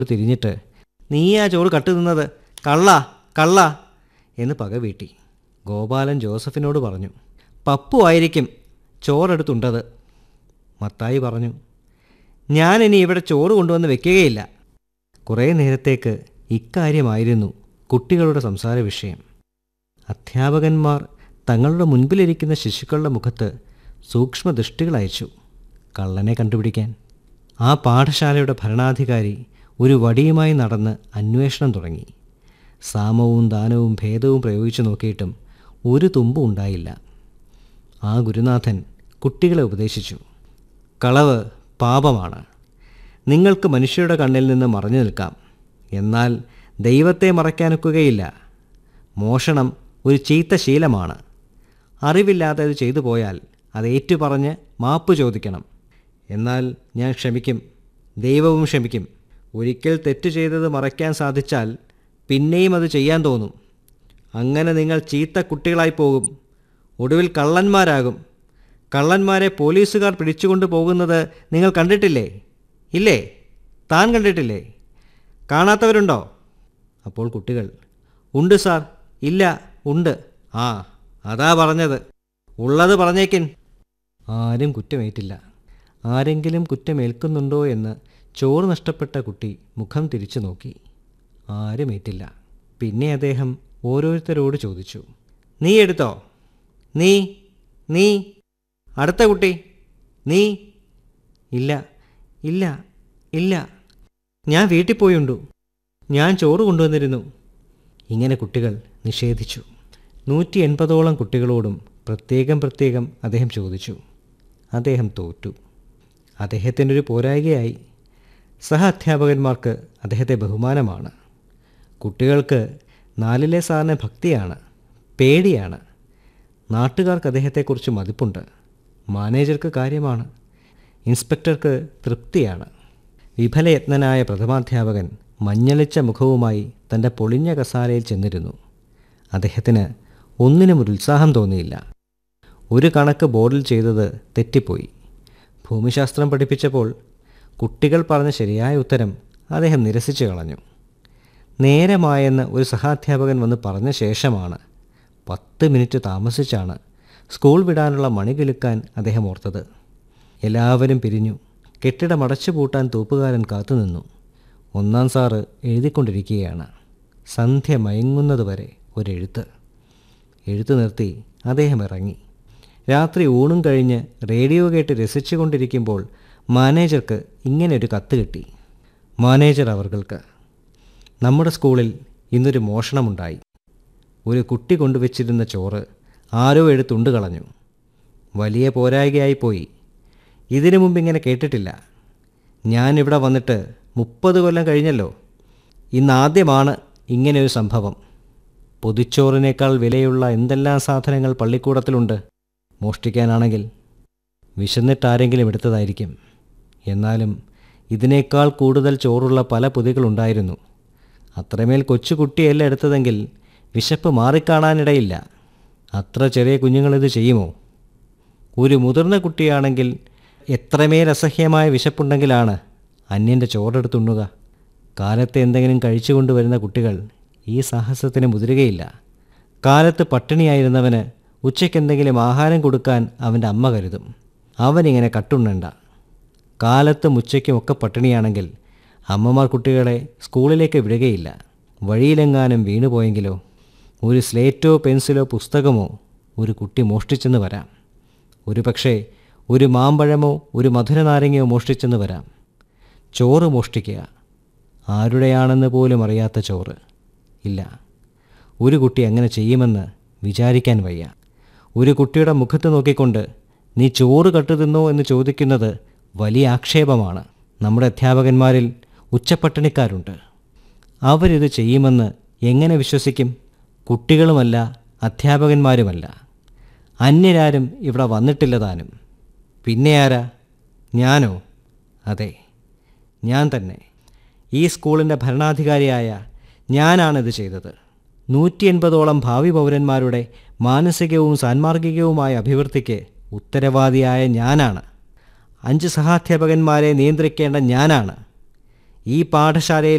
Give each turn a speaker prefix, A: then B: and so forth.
A: തിരിഞ്ഞിട്ട് നീയാ ചോറ് കട്ടു നിന്നത്, കള്ള കള്ള എന്ന് പക വീട്ടി. ഗോപാലൻ ജോസഫിനോട് പറഞ്ഞു, പപ്പു ആയിരിക്കും ചോറെടുത്തുണ്ടത്. മത്തായി പറഞ്ഞു, ഞാനിനി ഇവിടെ ചോറ് കൊണ്ടുവന്ന് വെക്കുകയില്ല. കുറേ നേരത്തേക്ക് ഇക്കാര്യമായിരുന്നു കുട്ടികളുടെ സംസാര വിഷയം. അധ്യാപകന്മാർ തങ്ങളുടെ മുൻപിലിരിക്കുന്ന ശിശുക്കളുടെ മുഖത്ത് സൂക്ഷ്മദൃഷ്ടികൾ അയച്ചു, കള്ളനെ കണ്ടുപിടിക്കാൻ. ആ പാഠശാലയുടെ ഭരണാധികാരി ഒരു വടിയുമായി നടന്ന് അന്വേഷണം തുടങ്ങി. സാമവും ദാനവും ഭേദവും പ്രയോഗിച്ചു നോക്കിയിട്ടും ഒരു തുമ്പും ഉണ്ടായില്ല. ആ ഗുരുനാഥൻ കുട്ടികളെ ഉപദേശിച്ചു, കളവ് പാപമാണ്. നിങ്ങൾക്ക് മനുഷ്യരുടെ കണ്ണിൽ നിന്ന് മറഞ്ഞു നിൽക്കാം, എന്നാൽ ദൈവത്തെ മറയ്ക്കാനൊക്കുകയില്ല. മോഷണം ഒരു ചീത്ത ശീലമാണ്. അറിവില്ലാതെ അത് ചെയ്തു പോയാൽ അത് ഏറ്റുപറഞ്ഞ് മാപ്പ് ചോദിക്കണം. എന്നാൽ ഞാൻ ക്ഷമിക്കും, ദൈവവും ക്ഷമിക്കും. ഒരിക്കൽ തെറ്റ് ചെയ്തത് മറയ്ക്കാൻ സാധിച്ചാൽ പിന്നെയും അത് ചെയ്യാൻ തോന്നും. അങ്ങനെ നിങ്ങൾ ചീത്ത കുട്ടികളായി പോകും, ഒടുവിൽ കള്ളന്മാരാകും. കള്ളന്മാരെ പോലീസുകാർ പിടിച്ചുകൊണ്ട് പോകുന്നത് നിങ്ങൾ കണ്ടിട്ടില്ലേ? ഇല്ലേ? താൻ കണ്ടിട്ടില്ലേ? കാണാത്തവരുണ്ടോ? അപ്പോൾ കുട്ടികൾ, ഉണ്ട് സാർ. ഇല്ല, ഉണ്ട്. ആ, അതാ പറഞ്ഞത്. ഉള്ളത് പറഞ്ഞേക്കിൻ. ആരും കുറ്റമേറ്റില്ല. ആരെങ്കിലും കുറ്റമേൽക്കുന്നുണ്ടോ എന്ന് ചോറ് നഷ്ടപ്പെട്ട കുട്ടി മുഖം തിരിച്ചു നോക്കി. ആരുമേറ്റില്ല. പിന്നെ അദ്ദേഹം ഓരോരുത്തരോട് ചോദിച്ചു, നീ എടുത്തോ? നീ നീ അടുത്ത കുട്ടി, നീ? ഇല്ല ഇല്ല ഇല്ല, ഞാൻ വീട്ടിൽ പോയുണ്ടു. ഞാൻ ചോറ് കൊണ്ടുവന്നിരുന്നു. ഇങ്ങനെ കുട്ടികൾ നിഷേധിച്ചു. 180ഓളം കുട്ടികളോടും പ്രത്യേകം അദ്ദേഹം ചോദിച്ചു. അദ്ദേഹം തോറ്റു. അദ്ദേഹത്തിനൊരു പോരായ്കയായി. സഹ അധ്യാപകന്മാർക്ക് അദ്ദേഹത്തെ ബഹുമാനമാണ്. കുട്ടികൾക്ക് 4ലെ സാറിന് ഭക്തിയാണ്, പേടിയാണ്. നാട്ടുകാർക്ക് അദ്ദേഹത്തെക്കുറിച്ച് മതിപ്പുണ്ട്. മാനേജർക്ക് കാര്യമാണ്, ഇൻസ്പെക്ടർക്ക് തൃപ്തിയാണ്. വിഫലയത്നനായ പ്രഥമാധ്യാപകൻ മഞ്ഞളിച്ച മുഖവുമായി തൻ്റെ പൊളിഞ്ഞ കസാലയിൽ ചെന്നിരുന്നു. അദ്ദേഹത്തിന് ഒന്നിനും ഒരു ഉത്സാഹം തോന്നിയില്ല. ഒരു കണക്ക് ബോർഡിൽ ചെയ്തത് തെറ്റിപ്പോയി. ഭൂമിശാസ്ത്രം പഠിപ്പിച്ചപ്പോൾ കുട്ടികൾ പറഞ്ഞ ശരിയായ ഉത്തരം അദ്ദേഹം നിരസിച്ചു കളഞ്ഞു. നേരമായെന്ന് ഒരു സഹാധ്യാപകൻ വന്ന് പറഞ്ഞ ശേഷമാണ്, 10 മിനിറ്റ് താമസിച്ചാണ് സ്കൂൾ വിടാനുള്ള മണി കിലുക്കാൻ അദ്ദേഹം ഓർത്തത്. എല്ലാവരും പിരിഞ്ഞു. കെട്ടിടമടച്ചു പൂട്ടാൻ തൂപ്പുകാരൻ കാത്തുനിന്നു. 1-ാം സാറ് എഴുതിക്കൊണ്ടിരിക്കുകയാണ്. സന്ധ്യ മയങ്ങുന്നതുവരെ ഒരെഴുത്ത്. എഴുത്ത് നിർത്തി അദ്ദേഹം ഇറങ്ങി. രാത്രി ഊണും കഴിഞ്ഞ് റേഡിയോ കേട്ട് രസിച്ചു കൊണ്ടിരിക്കുമ്പോൾ മാനേജർക്ക് ഇങ്ങനെയൊരു കത്ത് കിട്ടി. മാനേജർ അവർക്ക്, നമ്മുടെ സ്കൂളിൽ ഇന്നൊരു മോഷണമുണ്ടായി. ഒരു കുട്ടി കൊണ്ടുവച്ചിരുന്ന ചോറ് ആരോ എടുത്തുണ്ട് കളഞ്ഞു. വലിയ പോരായ്കയായിപ്പോയി. ഇതിനു മുമ്പ് ഇങ്ങനെ കേട്ടിട്ടില്ല. ഞാനിവിടെ വന്നിട്ട് 30 കൊല്ലം കഴിഞ്ഞല്ലോ. ഇന്നാദ്യമാണ് ഇങ്ങനെയൊരു സംഭവം. പൊതിച്ചോറിനേക്കാൾ വിലയുള്ള എന്തെല്ലാം സാധനങ്ങൾ പള്ളിക്കൂടത്തിലുണ്ട്. മോഷ്ടിക്കാനാണെങ്കിൽ വിശന്നിട്ടാരെങ്കിലും എടുത്തതായിരിക്കും. എന്നാലും ഇതിനേക്കാൾ കൂടുതൽ ചോറുള്ള പല പൊതികളുണ്ടായിരുന്നു. അത്രമേൽ കൊച്ചുകുട്ടിയല്ല എടുത്തതെങ്കിൽ വിശപ്പ് മാറിക്കാണാനിടയില്ല. അത്ര ചെറിയ കുഞ്ഞുങ്ങളിത് ചെയ്യുമോ? ഒരു മുതിർന്ന കുട്ടിയാണെങ്കിൽ എത്രമേൽ അസഹ്യമായ വിശപ്പുണ്ടെങ്കിലാണ് അന്യൻ്റെ ചോറെടുത്തുണ്ണുക. കാലത്ത് എന്തെങ്കിലും കഴിച്ചുകൊണ്ട് വരുന്ന കുട്ടികൾ ഈ സാഹസത്തിന് മുതിരുകയില്ല. കാലത്ത് പട്ടിണിയായിരുന്നവന് ഉച്ചയ്ക്കെന്തെങ്കിലും ആഹാരം കൊടുക്കാൻ അവൻ്റെ അമ്മ കരുതും. അവനിങ്ങനെ കട്ടുണ്ണണ്ട. കാലത്തും ഉച്ചയ്ക്കുമൊക്കെ പട്ടിണിയാണെങ്കിൽ അമ്മമാർ കുട്ടികളെ സ്കൂളിലേക്ക് വിടുകയില്ല. വഴിയിലെങ്ങാനും വീണുപോയെങ്കിലോ? ഒരു സ്ലേറ്റോ പെൻസിലോ പുസ്തകമോ ഒരു കുട്ടി മോഷ്ടിച്ചെന്ന് വരാം. ഒരു പക്ഷേ ഒരു മാമ്പഴമോ ഒരു മധുരനാരങ്ങയോ മോഷ്ടിച്ചെന്ന് വരാം. ചോറ് മോഷ്ടിക്കുക, ആരുടെയാണെന്ന് പോലും അറിയാത്ത ചോറ്. ഇല്ല, ഒരു കുട്ടി അങ്ങനെ ചെയ്യുമെന്ന് വിചാരിക്കാൻ വയ്യ. ഒരു കുട്ടിയുടെ മുഖത്ത് നോക്കിക്കൊണ്ട് നീ ചോറ് കട്ടുതിന്നോ എന്ന് ചോദിക്കുന്നത് വലിയ ആക്ഷേപമാണ്. നമ്മുടെ അധ്യാപകന്മാരിൽ ഉച്ചപ്പട്ടിണിക്കാരുണ്ട്. അവരിത് ചെയ്യുമെന്ന് എങ്ങനെ വിശ്വസിക്കും? കുട്ടികളുമല്ല, അധ്യാപകന്മാരുമല്ല. അന്യരാരും ഇവിടെ വന്നിട്ടില്ല താനും. പിന്നെ ആരാ? ഞാനോ? അതെ, ഞാൻ തന്നെ. ഈ സ്കൂളിൻ്റെ ഭരണാധികാരിയായ ഞാനാണിത് ചെയ്തത്. 180ഓളം ഭാവി പൗരന്മാരുടെ മാനസികവും സാൻമാർഗികവുമായ അഭിവൃദ്ധിക്ക് ഉത്തരവാദിയായ ഞാനാണ്. 5 സഹാധ്യാപകന്മാരെ നിയന്ത്രിക്കേണ്ട ഞാനാണ്. ഈ പാഠശാലയിൽ